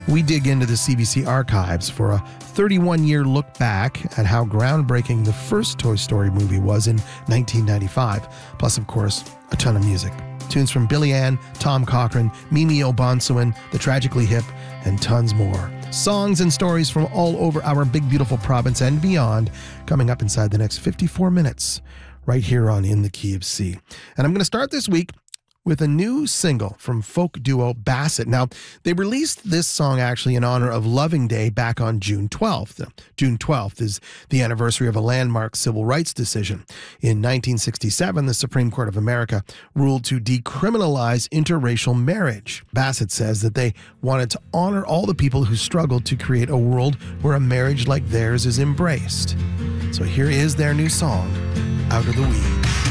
We dig into the CBC archives for a 31-year look back at how groundbreaking the first Toy Story movie was in 1995, plus, of course, a ton of music. Tunes from Billy Ann, Tom Cochrane, Mimi Obansuin, The Tragically Hip, and tons more. Songs and stories from all over our big, beautiful province and beyond coming up inside the next 54 minutes right here on In the Key of C. And I'm going to start this week with a new single from folk duo Bassett. Now, they released this song actually in honor of Loving Day back on June 12th. June 12th is the anniversary of a landmark civil rights decision. In 1967, the Supreme Court of America ruled to decriminalize interracial marriage. Bassett says that they wanted to honor all the people who struggled to create a world where a marriage like theirs is embraced. So here is their new song, Out of the Weeds.